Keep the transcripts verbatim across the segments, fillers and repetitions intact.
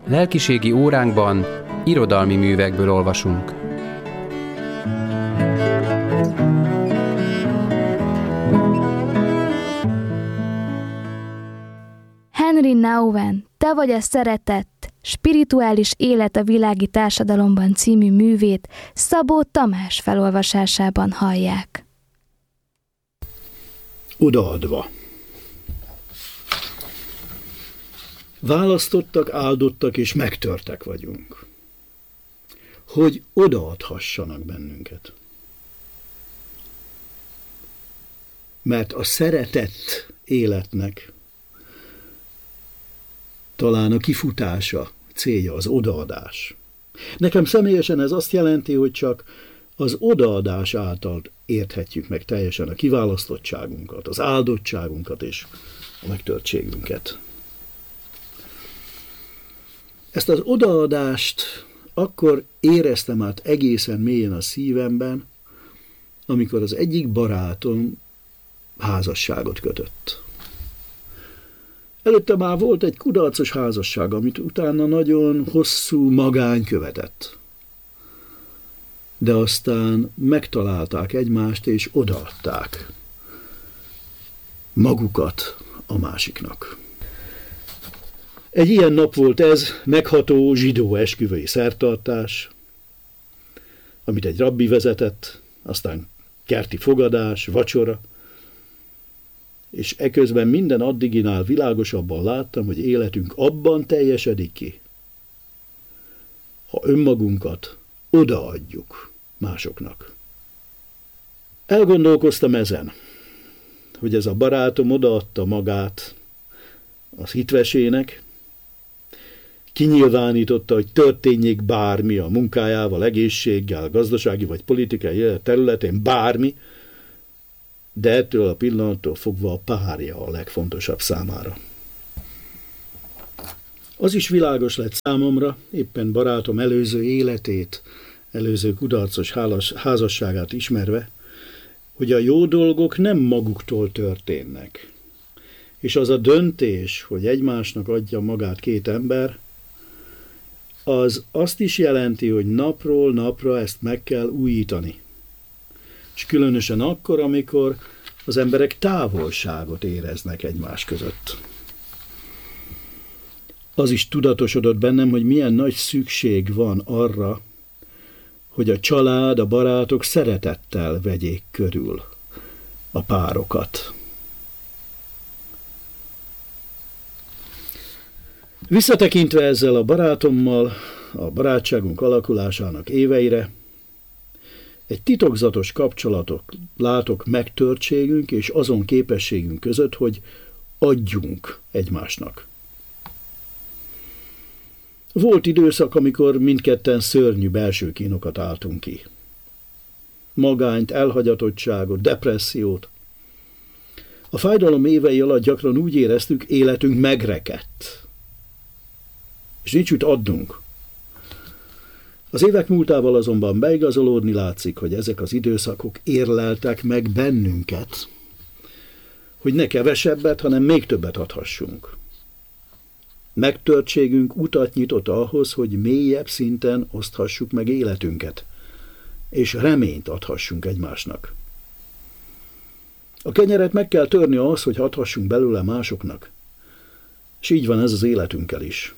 Lelkiségi óránkban irodalmi művekből olvasunk. Henri Nouwen, Te vagy a szeretet, spirituális élet a világi társadalomban című művét Szabó Tamás felolvasásában hallják. Odaadva. Választottak, áldottak és megtörtek vagyunk, hogy odaadhassanak bennünket. Mert a szeretett életnek talán a kifutása, célja az odaadás. Nekem személyesen ez azt jelenti, hogy csak az odaadás által érthetjük meg teljesen a kiválasztottságunkat, az áldottságunkat és a megtörtségünket. Ezt az odaadást akkor éreztem át egészen mélyen a szívemben, amikor az egyik barátom házasságot kötött. Előtte már volt egy kudarcos házasság, amit utána nagyon hosszú magány követett. De aztán megtalálták egymást és odaadták magukat a másiknak. Egy ilyen nap volt ez, megható zsidó esküvői szertartás, amit egy rabbi vezetett, aztán kerti fogadás, vacsora, és eközben minden addiginál világosabban láttam, hogy életünk abban teljesedik ki, ha önmagunkat odaadjuk másoknak. Elgondolkoztam ezen, hogy ez a barátom odaadta magát az hitvesének, kinyilvánította, hogy történjék bármi a munkájával, egészséggel, gazdasági vagy politikai élet területén, bármi, de ettől a pillanattól fogva a párja a legfontosabb számára. Az is világos lett számomra, éppen barátom előző életét, előző kudarcos házasságát ismerve, hogy a jó dolgok nem maguktól történnek. És az a döntés, hogy egymásnak adja magát két ember, az azt is jelenti, hogy napról napra ezt meg kell újítani. És különösen akkor, amikor az emberek távolságot éreznek egymás között. Az is tudatosodott bennem, hogy milyen nagy szükség van arra, hogy a család, a barátok szeretettel vegyék körül a párokat. Visszatekintve ezzel a barátommal, a barátságunk alakulásának éveire, egy titokzatos kapcsolatot látok megtörtségünk és azon képességünk között, hogy adjunk egymásnak. Volt időszak, amikor mindketten szörnyű belső kínokat álltunk ki. Magányt, elhagyatottságot, depressziót. A fájdalom évei alatt gyakran úgy éreztük, életünk megrekedt. És nincs mit adnunk. Az évek múltával azonban beigazolódni látszik, hogy ezek az időszakok érleltek meg bennünket, hogy ne kevesebbet, hanem még többet adhassunk. Megtörtségünk utat nyitott ahhoz, hogy mélyebb szinten oszthassuk meg életünket, és reményt adhassunk egymásnak. A kenyeret meg kell törni ahhoz, hogy adhassunk belőle másoknak, és így van ez az életünkkel is.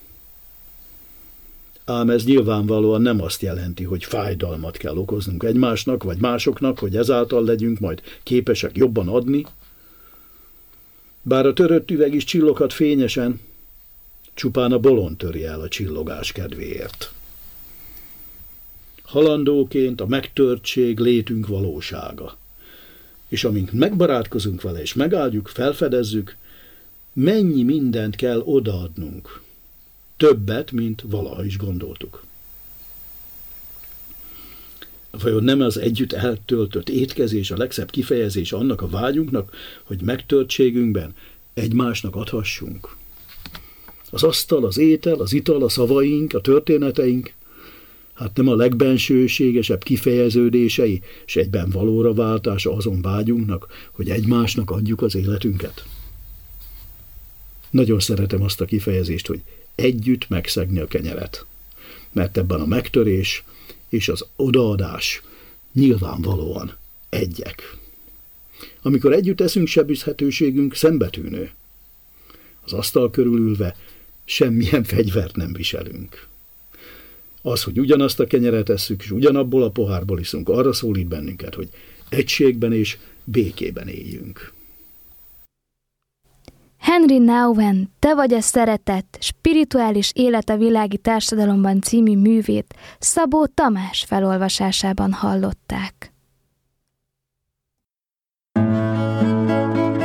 Ám ez nyilvánvalóan nem azt jelenti, hogy fájdalmat kell okoznunk egymásnak, vagy másoknak, hogy ezáltal legyünk majd képesek jobban adni. Bár a törött üveg is csilloghat fényesen, csupán a bolond töri el a csillogás kedvéért. Halandóként a megtörtség létünk valósága. És amint megbarátkozunk vele és megáldjuk, felfedezzük, mennyi mindent kell odaadnunk. Többet, mint valaha is gondoltuk. Vajon nem az együtt eltöltött étkezés a legszebb kifejezés annak a vágyunknak, hogy megtörtségünkben egymásnak adhassunk? Az asztal, az étel, az ital, a szavaink, a történeteink, hát nem a legbensőségesebb kifejeződései és egyben valóra váltása azon vágyunknak, hogy egymásnak adjuk az életünket? Nagyon szeretem azt a kifejezést, hogy együtt megszegni a kenyeret. Mert ebben a megtörés és az odaadás nyilvánvalóan egyek. Amikor együtt eszünk, sebezhetőségünk szembetűnő. Az asztal körül ülve semmilyen fegyvert nem viselünk. Az, hogy ugyanazt a kenyeret esszük, és ugyanabból a pohárból iszunk, arra szólít bennünket, hogy egységben és békében éljünk. Henry Nouwen, Te vagy a szeretet, spirituális élet a világi társadalomban című művét Szabó Tamás felolvasásában hallották.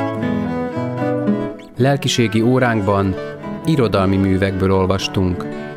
Lelkiségi óránkban irodalmi művekből olvastunk.